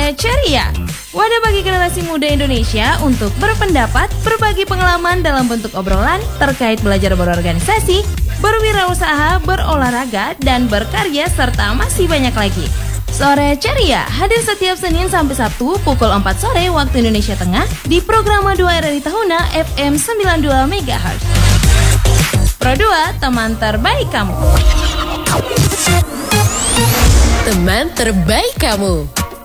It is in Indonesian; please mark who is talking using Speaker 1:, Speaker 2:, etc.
Speaker 1: Sore Ceria, wadah bagi generasi muda Indonesia untuk berpendapat, berbagi pengalaman dalam bentuk obrolan terkait belajar berorganisasi, berwirausaha, berolahraga, dan berkarya, serta masih banyak lagi. Sore Ceria hadir setiap Senin sampai Sabtu pukul 4 sore waktu Indonesia Tengah di Programa 2 RRI Tahuna FM 92 MHz. Pro 2, teman terbaik kamu.
Speaker 2: Teman terbaik kamu.